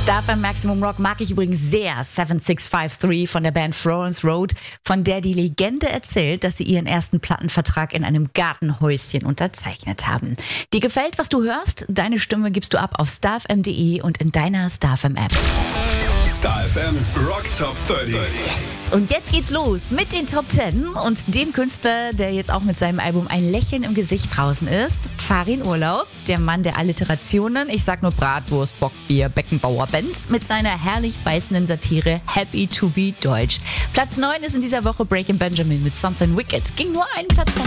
Starfm Maximum Rock mag ich übrigens sehr. 7653 von der Band Florence Road, von der die Legende erzählt, dass sie ihren ersten Plattenvertrag in einem Gartenhäuschen unterzeichnet haben. Dir gefällt, was du hörst? Deine Stimme gibst du ab auf starfm.de und in deiner Starfm App. Starfm Rock Top 30. Yes. Und jetzt geht's los mit den Top 10 und dem Künstler, der jetzt auch mit seinem Album Ein Lächeln im Gesicht draußen ist. Farin Urlaub, der Mann der Alliterationen. Ich sag nur Bratwurst, Bockbier, Beckenbauer, Benz mit seiner herrlich beißenden Satire Happy to be Deutsch. Platz 9 ist in dieser Woche Breaking Benjamin mit Something Wicked. Ging nur einen Platz hoch.